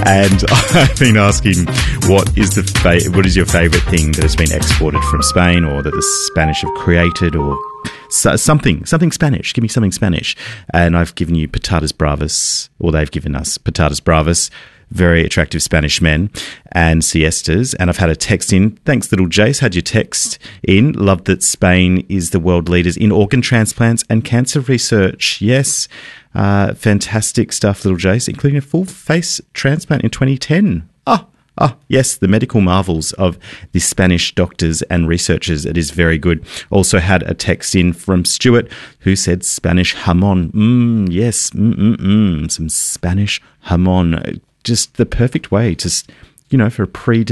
And I've been asking, what is your favourite thing that has been exported from Spain, or that the Spanish have created, or something Spanish? Give me something Spanish. And I've given you patatas bravas, or they've given us patatas bravas, very attractive Spanish men, and siestas. And I've had a text in. Thanks, little Jace. Had your text in. Love that Spain is the world leaders in organ transplants and cancer research. Yes. Fantastic stuff, little Jace, including a full face transplant in 2010. Yes, the medical marvels of the Spanish doctors and researchers. It is very good. Also had a text in from Stuart who said Spanish jamon. Yes, some Spanish jamon. Just the perfect way to, for a pre-dinner